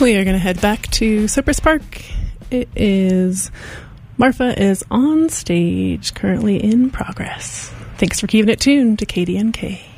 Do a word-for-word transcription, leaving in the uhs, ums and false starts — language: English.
We are going to head back to Cypress Park. It is Marfa is on stage, currently in progress. Thanks for keeping it tuned to K D N K.